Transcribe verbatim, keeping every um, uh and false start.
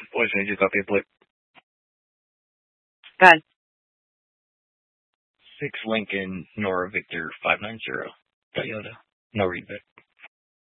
Boys, I need you to copy a plate. Go ahead. Six Lincoln Nora Victor five nine zero. Toyota. No readback.